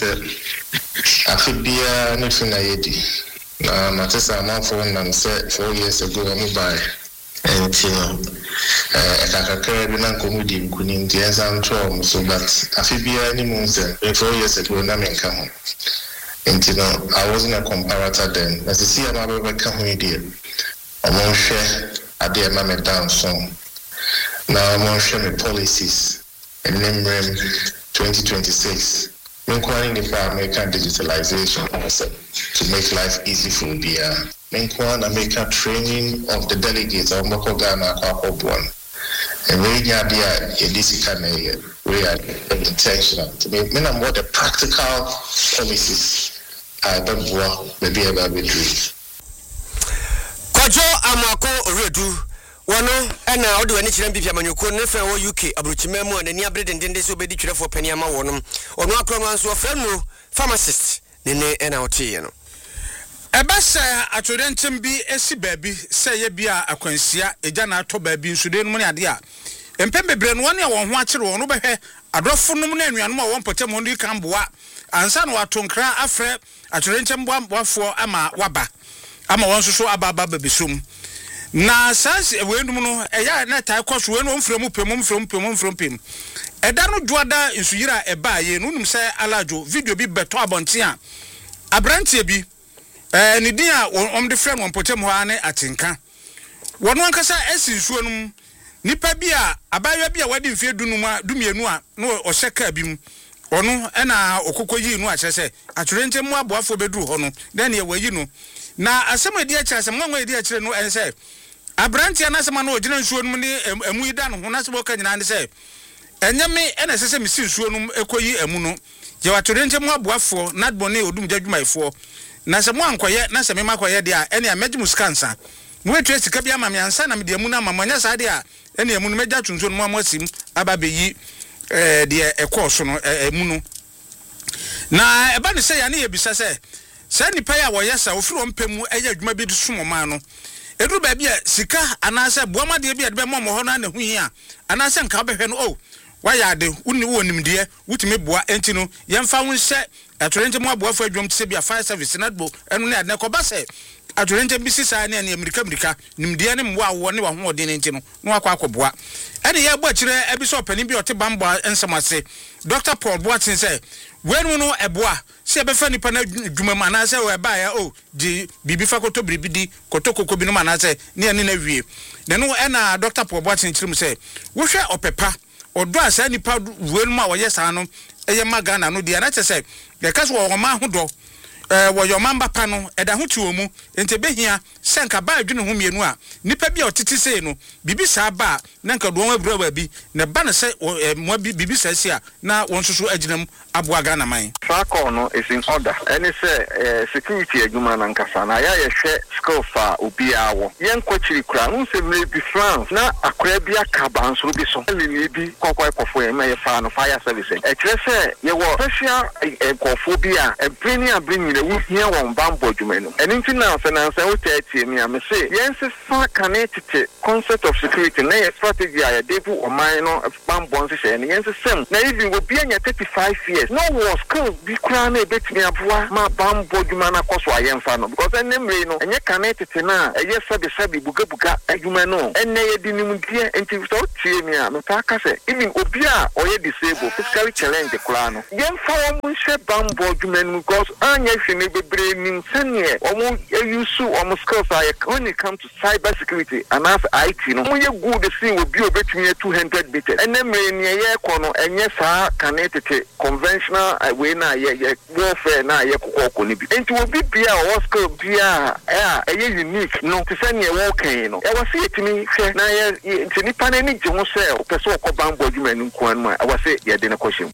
said, I feel be nothing I my sister, my phone, and said 4 years ago, I'm by. And I can't even comedy couldn't get some trouble. So, but I feel be any months 4 years ago, I'm in come. And I wasn't a comparator then. As you see, I'm a comedy. I'm on share at the mammy down song. Now I'm on share my policies and name 2026. Inquiring if American digitalization to make life easy for the Inquiring American training of the delegates of Moko Ghana Kwakobwan. And we are intentional to make what the practical policies I don't want maybe ever be doing. Kwajo Amako Redu. Wano ena odu ani chire bibia manyoko ne fe wo UK abrochimemu na ni abrede ndende so bedi twere fo paniama wonom ono akroma nso ofrenu pharmacist ne ena otie no ebasa atorentem bi esi baabi se ye bia akwansia eja na ato baabi nsude no ne ade a empembebre no woni a won ho akere won no behwe adrofo no na anuanom a won potem hondi kamboa ansa na watonkra afre atorentem boafo ama waba ama won so ababa babesum na sans wendum no eya na tai koso we no mfremu pem eda no duada nsuyira eba ye no num se alajo video bi beto abonte a abrantie bi ni din a omde frɛ no potem ho ane atenka wono ankasa esinsuo num nipa bi a abayo bi a wadi mfie dumienu a no ohyeka bi mu ono na okokoyi nu a kyerɛ atwerente mu aboafo beduru ho no na ne wayi no na asemadi a kyerɛ semwanwadi a kyerɛ no ense abrantia na sema no ogina nsuo num ne emu ida no ho na sebo ka nyina ne se enyame ena sese misi nsuo num ekoyi emu no je watorente mu aboafo na bone odum dwadwumaifo na se mo ankoye na se me makoye de a ene amagim scansa no wetu esika bia mame ansa na me de emu na mamanya sa de a ene emu no megya tunso no amosim aba beyi de ekoso no emu no na eba ne se ya ne yebisa se nipa ya wo yesa ofiri ompemu eya adwuma bi sumoma no edu ba bia sika anase boamade bia de be momo ho na hu yi a anase nka behwe no waya ade uni wonimde wutime boa enti no yemfa ho hye atorente mu aboafo adwom tse bia fire service na do enu ne ade ko ba se atorente bi sisa ne ne amerika nimde ne mwa wo ne wa ho ode ne enti no no akwa akoboa ene ye gba kire ebi so pani bi ote bambo ensamase Dr. Paul Boatin say wenu no eboa se ebefa nipa na dwuma ma na se we ba ya di bibi fa koto bribidi koto kokko bi no ma na se ne na wie ne no ena Dr. Paul Boatin kirim say wo hwe opepa odo asa nipa wenu ma wo yesa no eye magana no dia na che say ye kaso wo ma hodo wo yo mamba pa no eda ho tiwo mu ente behia senka ba adwene ho mienu a nipa bia otiti sei no bibi sa ba na nka do won abura ba bi na ba na se mo bibi sa si a na won soso aginam aboa Ghana man Sako no is in order any say security adwuma na nkasa na ya hwe skill fa obi awo yen kwachiri kura no se maybe France na akora bia ka bansoro bi so lili bi kokoi kofo e me fa no fire service e kire se ye wo special kofo bi a bring we hear one bambo adwuma anything now say na say what me am say yen se fa connected concept of security na strategy ya devu o man no bambo nse say yen se sem na even obi anya 35 years no was skills bi kura na betimi aboa ma bambo adwuma na koso ayemfa no because enemre no enye connected na eye sabi buga adwuma no enne ye dinim die enti so tie me am ta ka say even obi a oye disabled physically challenged kura no yemfa wo mu hwe bambo adwuma no because anya hwe bebre nim sanye omo use omo skills when it comes to cyber security and as IT no mo ye good see obi obetumi 200 meters enemre ne ye kono enye saa connected conventional way na ye warfare na ye kokoko ni bi enti obi bia o skill bia eye unique no to sanye wo kan no e wase etimi hwe na ye enti nipa na ni je ho se o pese okobambo adwuma ni nko anu a wase ye de na question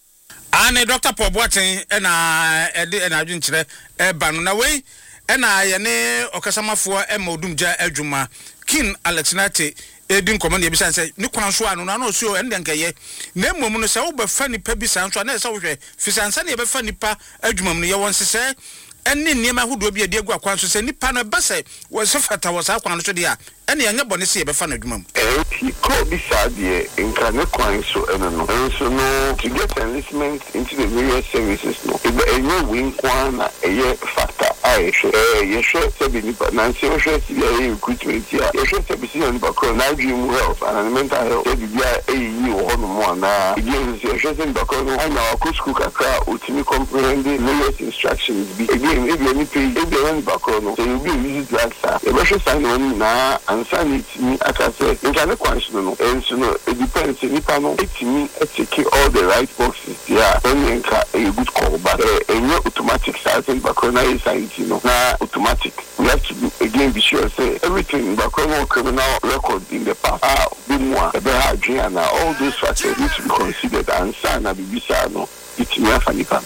ane Dr. Paul Boatin ena adwun kire banu na wei ena ye ne okasamafo modumja adwuma King Alex Nate edin command ye bisa say ni kwan so anu na no so ende nkaye na mmom no se wo ba fa nipa bisa nso na se wo hwe fisansa na ye ba fa nipa adwuma mu ye won sese ɛne nneɛma ahodoɔ bi ade agu akwan so sɛ nipa no ɛba sɛ wɔsɛ fata wɔ saa kwan no so deɛ a ɛne ɛnyɛ bɔne sɛ yɛbɛfa no adwuma mu kɔ bi saa deɛ nka ne kwan so ɛno no nso no to get enlistment into the various services no ɛnyɛ wei nkwa na ɛyɛ factor a yɛhwɛ sɛbi nipa nansi wohwɛ si bia ɛyɛ recruitment a yɛhwɛ sɛbi si na nipa korɔ na adwene mu health and mental health sɛbi bia ɛyiyi wɔ hɔ no mu anaa ebi nso sɛ yɛhwɛ sɛ nipa korɔ no anya wakɔ school kakra a ɔtumi comprehend various instructions bi ebi nipa yi ebi ɛwɔ nipa korɔ no sɛ yɛbi ɔyisi drugs a yɛbɛhwɛ saa nneɛma no nyinaa ansa na ɛtumi aka sɛ nka ne kwan so no ɛnso no it depends nipa no ɛtumi ɛtake all the right boxes deɛ a ɛnyɛ nka ɛyɛ good call but ɛnyɛ automatic saa sɛ nipa korɔ no ayɛ science no na automatic we have to again be sure say everything nipa korɔ no criminal record in the past bi mu a ɛbɛha adwene ana all those factors need to be considered ansa na biribi saa no ɛtumi afa nipa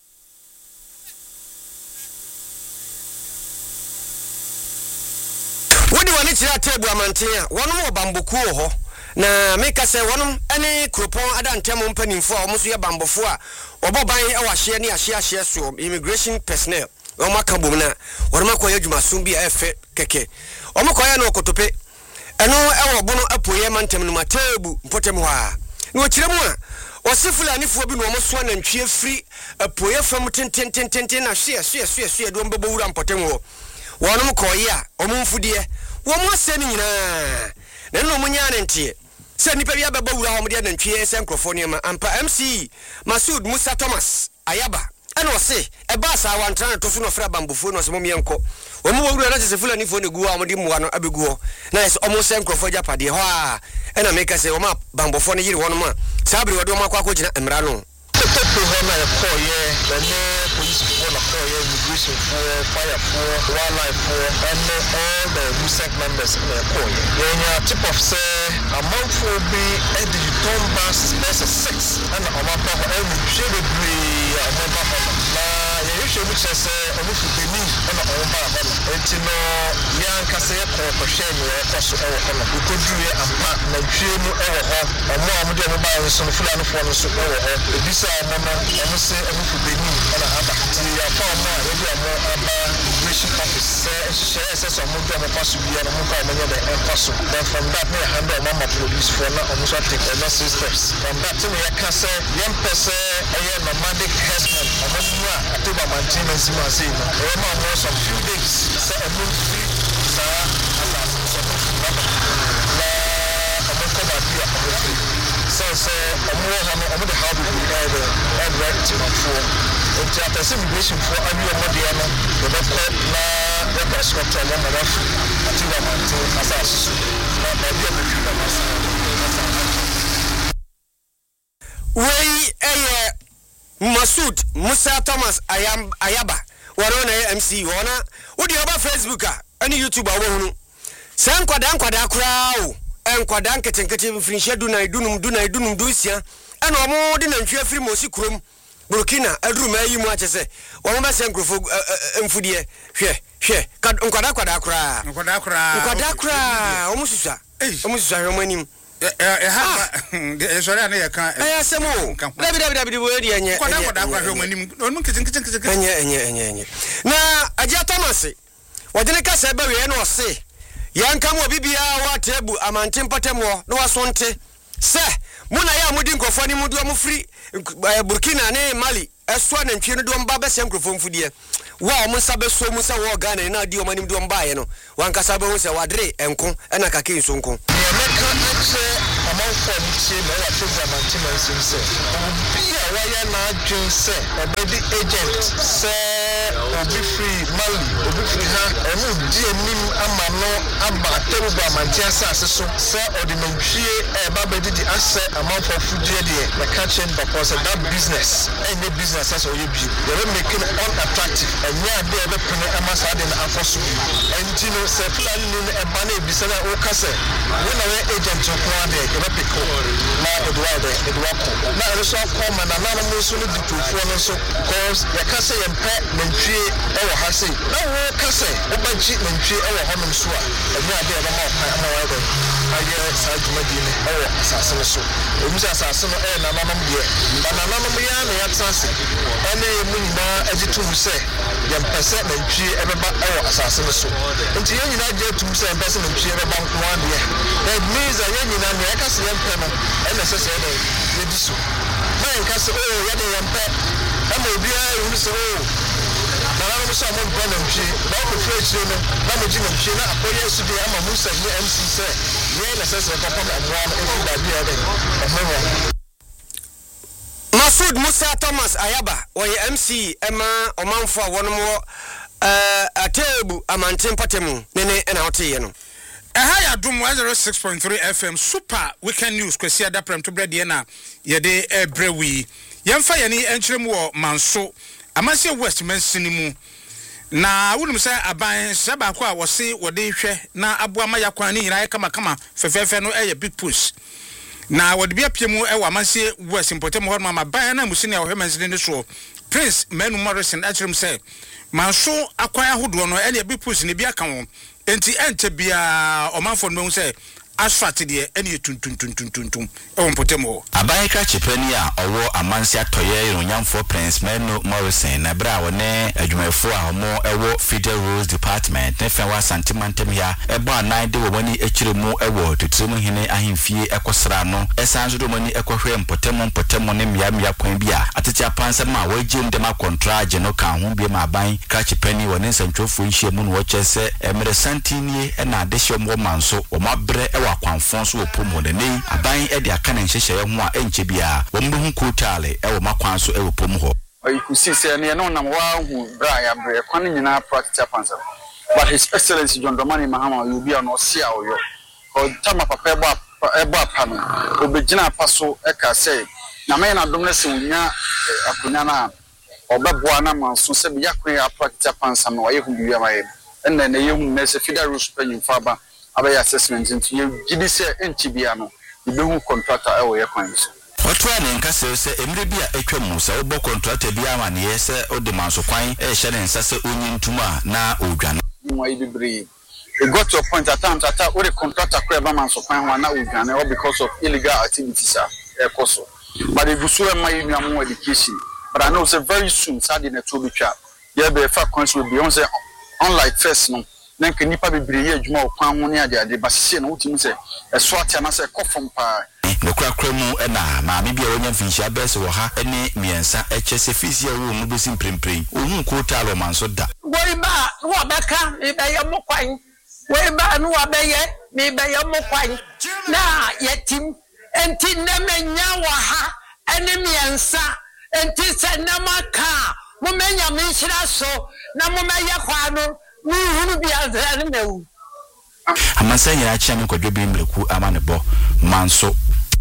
wodi wani kyerɛ table amanten a wɔnom wɔ bamboku wɔ hɔ na meka sɛ wɔnom ɛne kuropɔn adantam mpanimfo a wɔn so yɛ bambofo a wɔbɔ ban ɛwɔ ahyeɛ ne ahyeɛ so immigration personnel wɔn aka bom na wɔnom akɔyɛ adwumasom bi a ɛfɛ kɛkɛ wɔn kɔyɛ no kotope ɛno ɛwɔ bono apoyɛ mantam no ma table mpɔtam hɔ a na wɔkyerɛ mu a wɔse fulanifoɔ bi na wɔn so anantwie firi apoyɛ fam tentententen na hyeɛ de wɔn bɛbɔ wura mpɔtam hɔ wɔnom kɔyɛ a wɔn mfudeɛ wɔn asɛ ne nyinaa na no wɔn nya ne nteɛ sɛ nipa bi abɛbɔ wura wɔn de anantwie sɛ nkrɔfoɔ nneɛma ampa MC Masoud Musa Thomas Ayaba ɛna ɔse ɛba saa wantra na to so no fra bambofuo no ɔse mo miɛnkɔ wɔn wɔ wura na kyerɛ fulanifoɔ ne gu a wɔn de mmoa no abɛgu hɔ na ɛsɛ wɔn sɛ nkrɔfoɔ agyapadeɛ hɔ a ɛna meka sɛ wɔn a bambofoɔ no yiri wɔn ma saa bere wɔde wɔn akɔ akɔgyina mmara no Toto hɔ na yɛkɔɔyɛ ɛne polisifoɔ na kɔɔyɛ immigrationfoɔ firefoɔ wildlifefoɔ ɛne all the USEC members na yɛkɔɔyɛ yɛnya tip of sɛ amanfoɔ bi ɛde return bus bɛsɛ 6 ɛna ɔmapa hɔ ɛne hwɛ bebree a ɔmaba hɔ no na yɛhwɛ mu kyerɛ sɛ ɔmo fi Benin ɛna ɔmba hɔ no enti no yɛankasa yɛkɔɔ kɔhwɛ ne yɛkɔ so ɛwɔ hɔ no yɛkɔduruɛ ampa nantwie no ɛwɔ hɔ ɔmo a ɔmode ɔmo baeɛ nso no fulanifoɔ no nso ɛwɔ hɔ ebisa ɔmo no ɔmo sɛ ɔmo fi Benin ɛna aba nti yɛafa ɔmo a yɛde ɔmo aba immigration office sɛ ɛhyehyɛ ɛsɛ sɛ ɔmo de ɔmo pa so bia no ɔmo ka ɔmo nyɛ dɛ ɛmpa so then from that ne yɛhanda ɔmo ama policefoɔ na ɔmo nso atake necessary steps from that ne yɛka sɛ yɛmpɛ sɛ ɛyɛ nomadic herdsmen ɔmo mu a ateba mantin na nsi ma sei no ɛyɛ ma ɔmo some few days sɛ ɔmo mfiri saa asase sɛ ɔmo firi raba na ɔmo kɔ baabi a ɔmo firi sɛ ɔmo wɔ hɔ no ɔmo de haw bebree ɛyɛ timafoɔ nti apɛsɛ immigrationfoɔ awi ɔmo deɛ no yɛbɛkɔ na yɛkɔ escort ɔmo ma wafiri ateba mantin asase so na baabi a bɛfiri na masa wei ɛyɛ Masoud Musa Thomas Ayaba wɔno na yɛ MC wɔna wodi ɔba Facebook a ɛne YouTube a wɔhunu sɛ nkwadaa koraa o nkwadaa nketenkete mfirinhyɛ dunum dunsia ɛna ɔmo de nantwie afiri Mosi kurom Burkina aduruma yi mu akyɛ sɛ wɔn bɛsɛ nkrofo mfudeɛ hwɛ nkwadaa koraa ɔmo susua hwɛ anim sorry na yɛka ayasemo dabi wo de enye enye na Agia Thomas wɔdene ka sɛ ba we na ɔse yanka mo bibia wa tebu amanten patemwo na wasonte sɛ mo na ya modi nkofo ni mu do mo firi Burkina ne Mali ɛso na ntwie no do mba bɛsɛ nkrofo mfudie wa mo nsa bɛso mu sɛ wo Ghana na di omanim do mba ye no wankasa bɛ hu sɛ wadre enko ɛna kake nsonko yɛmɛka akyɛ amanfoɔ no kyie na ɛyɛ program antimansi sɛ obi a wɔyɛ n'adwen sɛ ɔbɛdi agent sɛ obi firi Mali obi firi ha ɔno di anim ama no aba aterubu amanti asase so sɛ ɔde nantwie ɛba bɛdidi asɛ amanfoɔ fudie deɛ na ka kyɛn bapɔ sɛ that business ɛnyɛ business asɛ ɔyɛ bi yɛbɛ make it unattractive ɛnyɛ ade a ɛbɛpene ɛma saa de na akɔ so bi ɛnti no sɛ fulani no ɛba na ebisa na ɔka sɛ wɔn na wɔyɛ agent nko ade yɛbɛpeke na ɛde wakɔ na ɛno nso akɔ ma na nanom nso no di tufoɔ no nso cause yɛka sɛ yɛmpɛ nantwie ɛwɔ ha sei na wɔka sɛ wobɛgye nantwie ɛwɔ hɔnom so a ɛnyɛ ade a ɛbɛma ɔkwan ama wɔyɛ ayɛ saa dwumadie no ɛwɔ asase no so ɛmu sɛ asase no ɛyɛ nananom deɛ ba nananom yɛ na yɛate atase ene mu nyina agitum sɛ yɛmpɛsɛ nantwie ɛbɛba ɛwɔ asase no so nti yɛn nyina agye atum sɛ yɛmpɛsɛ nantwie ɛbɛba nko adeɛ that means that yɛn nyina nea ɛka sɛ yɛmpɛ no ɛna ɛsɛ sɛ ɛna yɛdi so na yɛnka sɛ yɛde yɛmpɛ ɛma obiara ɛhunu sɛ nananom sɛ ɔmo mpɛ nantwie na ɔkɔfiri akyire no na mogye nantwie na akɔyɛ so deɛ ama mu sɛ ne MC sɛ yɛn na ɛsɛ sɛ ɛkɔpam ɛmmoa no ɛfi baabi a ɛhɔhɔ Masoud Musa Thomas Ayaba oye MC ema omanfo a wonom wo atebu amanten patemu nene na wote no Eha ya dum 106.3 FM Super Weekend News kwesi ada prem to brede na yede ebrewi yemfa yani enkyerem wo manso amase West Mansinimu na wunum sɛ aban sɛ ba ko a wose wode hwɛ na aboa ma yakwan ni nyina kama kama fefefe no eye big push na wode bia piemu ewa manse West Importem ho ma ban na musini a wo hemansini ne so Prince Manu Morrison akyerem sɛ manso akwan ahodo no ene big push ne bia ka wo enti ente bia omanfo no sɛ asfalt de ene tuntuntuntuntuntum ewo Importem ho aban ka chepani a owo amanse atoye ironyamfo Prince Manu Morrison na bra wone adwumafo a omo ewo Federal Roads Department ne fenwa santimantem ya ebo anan de woni ekiremu ewo tutumu hene ahemfie ekosra no esanzo do mani ekohwe Importem ne mia kwan bia atete apansa ma waje ndema contract no kan ho bia ma aban ka chepani wone nsantwofo nhyiemu no wo kyese emre santinie na adehye mo manso o mabre akwanfon so opomo de nei aban e de aka na nhyehyeye ho a enche bia wo mbe hu kotale e wo makwan so e wo pom ho ayikusi se ne no nam wa hu bra ya bre kwan nyina practice pansa but His Excellency John Dramani Mahama you be an osia oyo o tama papa ebo apa no obegina apa so e ka say na me na dom na se unya akunya na obeboa na manso se be yakwan ya practice pansa no ye hu bia ma ye enna na ye hu na se Federal Rules penyin faba abaya assessment into you gidi se entibia no ibehu contractor ewo ye kwan so otwa ne nka se emre bia etwa mu se obo contractor bia ma ne se odimanso kwan e hye ne nsa se onyi ntuma na odwane mo ibebre it got to a point at times that the contractor kra ba manso kwan ho na odwane all because of illegal activities koso but if you so am you am education but I know say very soon sad in a to be twa ye be fa kwan so be on say unlike first no na nke nipa bebre ye adwuma okwan ho ne ade basise na wotimi se eso atia na se kofom pa nokrakra mu na maame bia wonya mfinhia bese wo ha ne miensa eche se fisia wo mu besi mprempren ohun ko talo manso da wori ba wo beka me be ye mo kwan wori ba no wa be ye me be ye mo kwan na yetim enti na menya wo ha ene miensa enti se na maka mo menya me hira so na mo meye kwa no hunu bia zane mewu amasa nyina chia me kwadwo bi mreku amanebo manso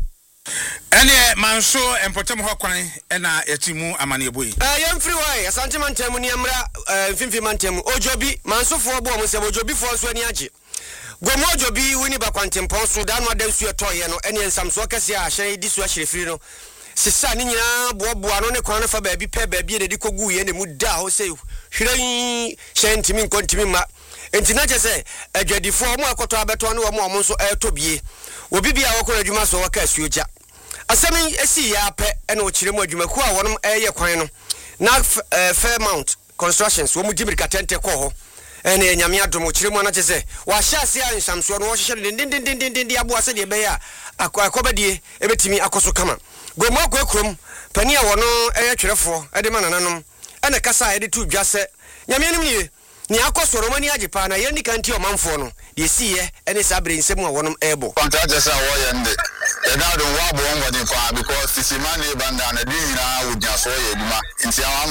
ene manso Importem ho kwan na yatimu amanebo yi yemfiri wai asante mantem ni amra mfimfi mantem ojobi manso fo bo mo se ojobi fo so ani age gomo ojobi wini ba kwantempon so da no adansu etoye no ene nsamso kase a hye di so ahyerefiri no sisa ni nyina boaboa no ne kwan no fa baabi pe baabi de kogu ye ne mu da ho sei hwiran hyentimi nkontimi ma entina chese adwadifo mo akoto abeto no mo so etobie obi bia wokora adwuma so waka asuoja asemi esi ya pe ene o kiremu adwumaku a wonom eye kwan no na Fairmount Constructions wo mu dimirika tente ko ho ene nyame adom o kiremu na chese wa hyase a nsamso no wo hyehye dindindindindi abo ase de be ya akobadie ebetimi akoso kama gomo akokrom pani a wono eye twerefo ede manananom ene kasa ede tu dwase nyame anim nie ni akosoro mani agipa na yeni kanti o manfo no de siye ene sabre nsemu a wonom ebo contract say wo ye nde e da do wa bo ngodi kwa because sisimani banda na di na wudnya so ye duma nti